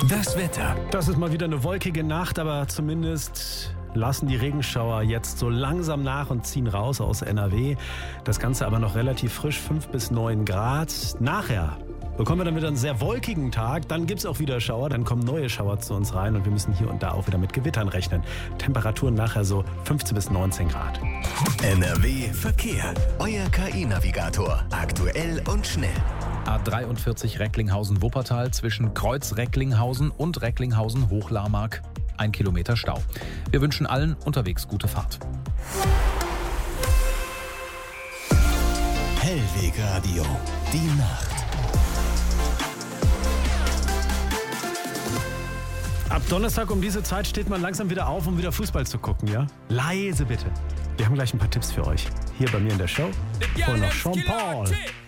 Das Wetter. Das ist mal wieder eine wolkige Nacht, aber zumindest lassen die Regenschauer jetzt so langsam nach und ziehen raus aus NRW. Das Ganze aber noch relativ frisch, 5 bis 9 Grad. Nachher bekommen wir dann wieder einen sehr wolkigen Tag. Dann gibt es auch wieder Schauer, dann kommen neue Schauer zu uns rein und wir müssen hier und da auch wieder mit Gewittern rechnen. Temperaturen nachher so 15 bis 19 Grad. NRW Verkehr. Euer KI-Navigator. Aktuell und schnell. A43 Recklinghausen-Wuppertal zwischen Kreuz Recklinghausen und Recklinghausen-Hochlarmark. 1 Kilometer Stau. Wir wünschen allen unterwegs gute Fahrt. Hellweg Radio. Die Nacht. Ab Donnerstag um diese Zeit steht man langsam wieder auf, um wieder Fußball zu gucken, ja? Leise bitte. Wir haben gleich ein paar Tipps für euch. Hier bei mir in der Show. Und noch Sean Paul.